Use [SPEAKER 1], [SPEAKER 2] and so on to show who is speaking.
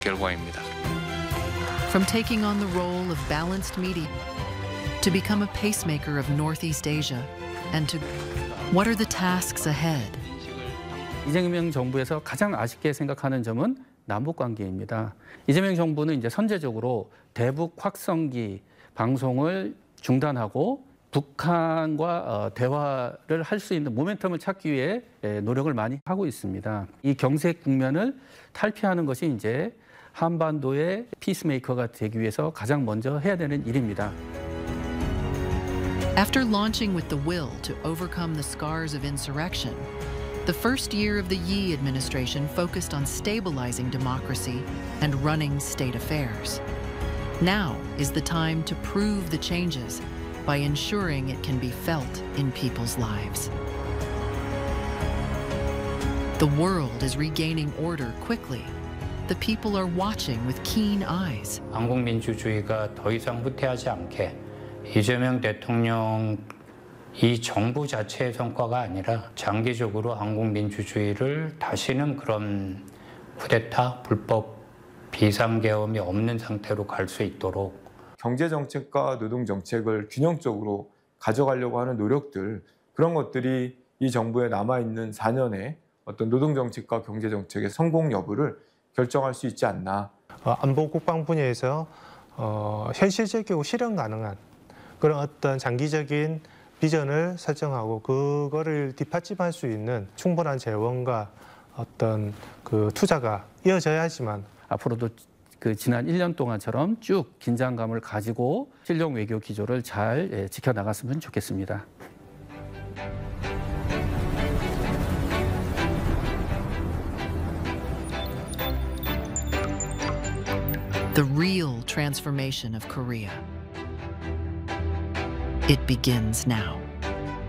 [SPEAKER 1] 결과입니다.
[SPEAKER 2] From taking on the role of balanced media to become a pacemaker of Northeast Asia and to what are the tasks ahead?
[SPEAKER 3] 이재명 정부에서 가장 아쉽게 생각하는 점은 남북 관계입니다. 이재명 정부는 이제 선제적으로 대북 확성기 방송을 중단하고 북한과 대화를 할 수 있는 모멘텀을 찾기 위해 노력을 많이 하고 있습니다. 이 경색 국면을 탈피하는 것이 이제 한반도의 피스메이커가 되기 위해서 가장 먼저 해야 되는 일입니다.
[SPEAKER 2] After launching with the will to overcome the scars of insurrection, the first year of the Yi administration focused on stabilizing democracy and running state affairs. Now is the time to prove the changes by ensuring it can be felt in people's lives. The world is regaining order quickly. The people are watching with keen eyes.
[SPEAKER 4] 한국민주주의가 더 이상 후퇴하지 않게 이재명 대통령 이 정부 자체의 성과가 아니라 장기적으로 한국민주주의를 다시는 그런 쿠데타, 불법, 비상계엄이 없는 상태로 갈 수 있도록
[SPEAKER 5] 경제정책과 노동정책을 균형적으로 가져가려고 하는 노력들, 그런 것들이 이 정부에 남아있는 4년의 어떤 노동정책과 경제정책의 성공 여부를 결정할 수 있지 않나.
[SPEAKER 6] 안보 국방 분야에서 현실적이고 실현 가능한 그런 어떤 장기적인 비전을 설정하고 그거를 뒷받침할 수 있는 충분한 재원과 어떤 그 투자가 이어져야지만
[SPEAKER 3] 앞으로도 그 지난 1년 동안처럼 쭉 긴장감을 가지고 실용 외교 기조를 잘 지켜나갔으면 좋겠습니다.
[SPEAKER 2] The real transformation of Korea. It begins now.